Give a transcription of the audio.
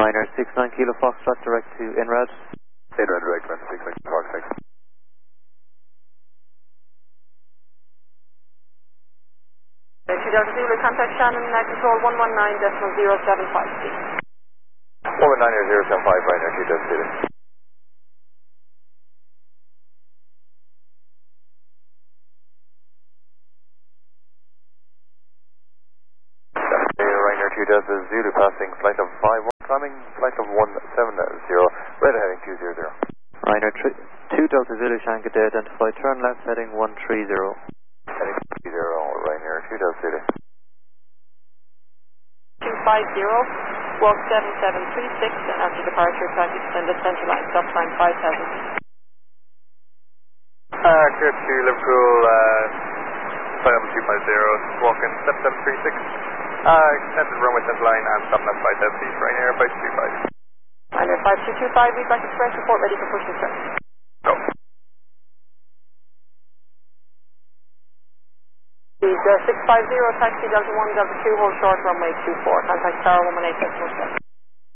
Ryanair 69 Kilo Foxtrot direct to INRAD. INRAD direct, 69 Fox, thanks. Delta Zulu, contact Shannon, control 119.075, please. 119.075, Ryanair 2 Delta Zulu. Ryanair 2 Delta Zulu passing flight of 51, climbing flight of 170, radar heading 200. Ryanair 2 Delta Zulu Shanghai identify turn left heading 130. Heading 30, Ryanair 2 Delta Zulu. 250, walk 7736, and after departure, try to extend the central line, stop time 5000. Clear to Liverpool, flight of 250, walk in 7736. Extended runway central line and stop left 5000 feet, Ryanair 525. Ryanair 5225, read back express, report ready for push and start. Go. Please, 650, taxi Delta 1, Delta 2, hold short, runway 24, contact Star 118,